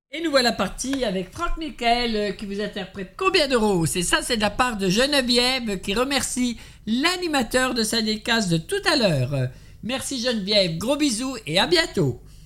Et nous voilà partis avec Franck Michael qui vous interprète Combien d'euros? C'est ça, c'est de la part de Geneviève qui remercie l'animateur de sa dédicace de tout à l'heure. Merci Geneviève, gros bisous et à bientôt.